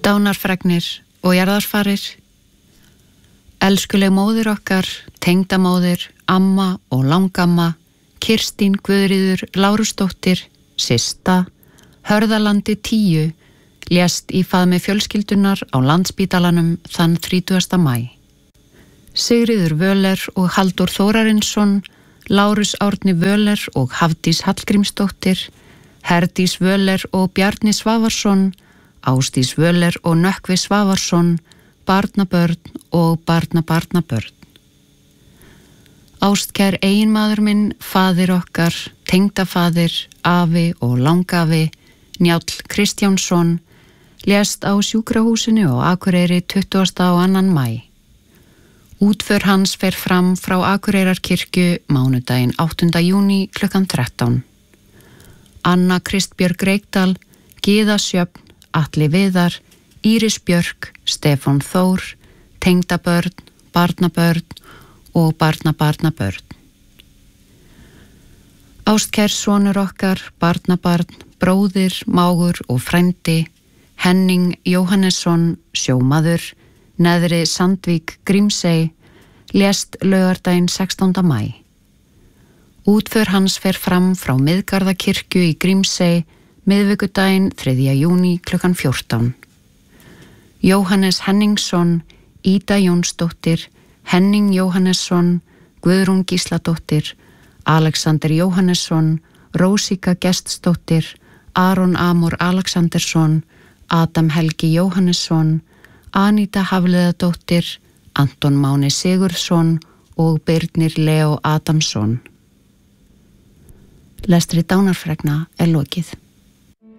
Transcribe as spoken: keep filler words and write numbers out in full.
Dánarfregnir og jarðarfarir. Elskuleg móðir okkar, tengdamóðir, amma og langamma, Kirstín Guðríður Lárusdóttir, Systa, Hörðalandi tíu, lést í faðmi fjölskyldunar á Landspítalanum þann þrítugasta maí. Sigríður Völer og Halldór Þórarinsson, Lárus Árni Völer og Hafdís Hallgrímsdóttir, Herdís Völer og Bjarni Svavarsson, Ásdís Völer og Nökkvi Svavarsson, barnabörn og barnabarnabörn. Ástkær eiginmaður minn, faðir okkar, tengdafaðir, afi og langafi, Njáll Kristjánsson, lést á sjúkrahúsinu á Akureyri tuttugasta og annan maí. Útför hans fer fram frá Akureyrarkirkju mánudaginn áttunda júní klukkan þrettán. Anna Kristbjörg Reykdal, Gyða Sjöfn, Atli Viðar, Íris Björk, Stefán Þór, tengdabörn, barnabörn og barnabarnabörn. Ástkær sonur okkar, barnabarn, bróðir, mágur og frændi, Henning Jóhannesson, sjómaður, Neðri Sandvík, Grímsey, lést laugardaginn sextánda maí. Útför hans fer fram frá Miðgarðakirkju í Grímsey, miðvikudaginn þriðja júní klukkan fjórtán. Jóhannes Henningsson, Ída Jónsdóttir, Henning Jóhannesson, Guðrún Gísladóttir, Alexander Jóhannesson, Rósika Gestsdóttir, Aron Amor Alexandersson, Adam Helgi Jóhannesson, Aníta Hafliðadóttir, Anton Máni Sigurðsson og Birnir Leo Adamsson. Lestri dánarfregna er lokið.